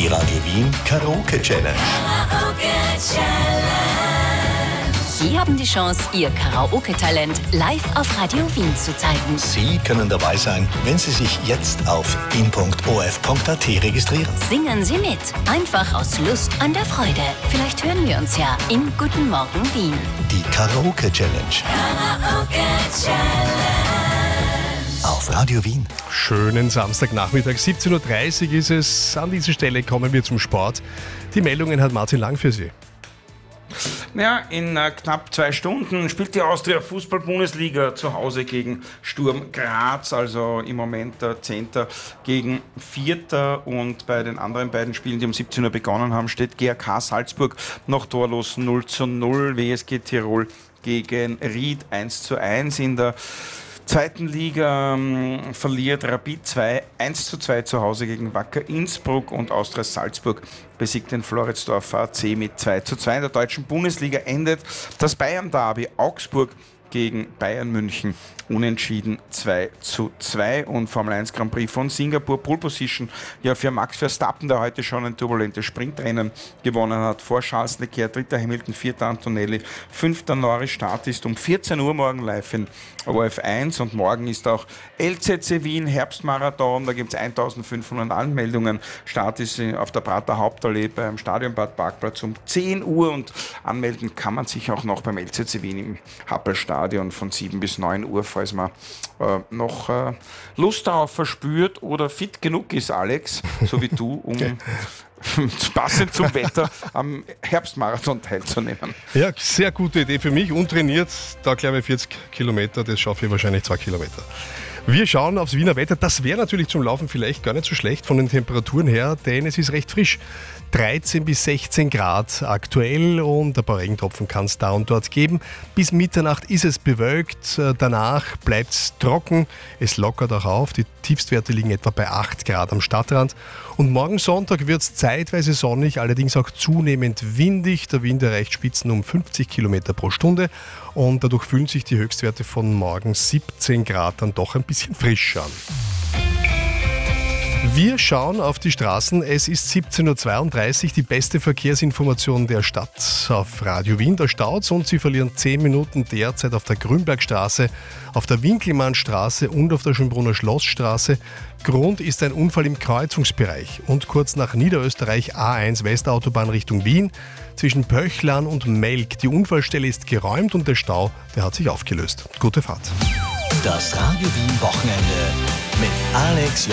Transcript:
Die Radio Wien Karaoke Challenge. Sie haben die Chance, Ihr Karaoke-Talent live auf Radio Wien zu zeigen. Sie können dabei sein, wenn Sie sich jetzt auf wien.of.at registrieren. Singen Sie mit. Einfach aus Lust an der Freude. Vielleicht hören wir uns ja im Guten Morgen Wien. Die Karaoke Challenge. Auf Radio Wien. Schönen Samstagnachmittag, 17.30 Uhr ist es. An dieser Stelle kommen wir zum Sport. Die Meldungen hat Martin Lang für Sie. Ja, in knapp 2 Stunden spielt die Austria Fußball-Bundesliga zu Hause gegen Sturm Graz, also im Moment 10. gegen 4. Und bei den anderen beiden Spielen, die um 17 Uhr begonnen haben, steht GAK Salzburg noch torlos 0:0, WSG Tirol gegen Ried 1:1. In der zweiten Liga verliert Rapid 1:2 zu Hause gegen Wacker Innsbruck und Austria Salzburg besiegt den Floridsdorfer AC mit 2:2. In der deutschen Bundesliga endet das Bayern-Derby Augsburg gegen Bayern München unentschieden 2:2. Und Formel 1 Grand Prix von Singapur, Pole Position ja für Max Verstappen, der heute schon ein turbulentes Sprintrennen gewonnen hat. Vor Charles Leclerc, 3. Hamilton, 4. Antonelli, 5. Norris. Start ist um 14 Uhr morgen live in ORF1 und morgen ist auch LCC Wien Herbstmarathon, da gibt es 1500 Anmeldungen. Start ist auf der Prater Hauptallee beim Stadionbad Parkplatz um 10 Uhr und anmelden kann man sich auch noch beim LCC Wien im Happelstadion von 7 bis 9 Uhr, falls man noch Lust darauf verspürt oder fit genug ist, Alex, so wie du, um passend zum Wetter am Herbstmarathon teilzunehmen. Ja, sehr gute Idee für mich. Untrainiert, da glaube ich 40 Kilometer, das schaffe ich wahrscheinlich 2 Kilometer. Wir schauen aufs Wiener Wetter. Das wäre natürlich zum Laufen vielleicht gar nicht so schlecht von den Temperaturen her, denn es ist recht frisch. 13 bis 16 Grad aktuell und ein paar Regentropfen kann es da und dort geben. Bis Mitternacht ist es bewölkt, danach bleibt es trocken, es lockert auch auf. Die Tiefstwerte liegen etwa bei 8 Grad am Stadtrand. Und morgen Sonntag wird es zeitweise sonnig, allerdings auch zunehmend windig. Der Wind erreicht Spitzen um 50 Kilometer pro Stunde und dadurch fühlen sich die Höchstwerte von morgen 17 Grad dann doch ein bisschen frisch an. Wir schauen auf die Straßen. Es ist 17.32 Uhr, die beste Verkehrsinformation der Stadt auf Radio Wien. Da staut's und Sie verlieren 10 Minuten derzeit auf der Grünbergstraße, auf der Winkelmannstraße und auf der Schönbrunner Schlossstraße. Grund ist ein Unfall im Kreuzungsbereich und kurz nach Niederösterreich A1 Westautobahn Richtung Wien zwischen Pöchlern und Melk. Die Unfallstelle ist geräumt und der Stau, der hat sich aufgelöst. Gute Fahrt. Das Radio Wien Wochenende mit Alex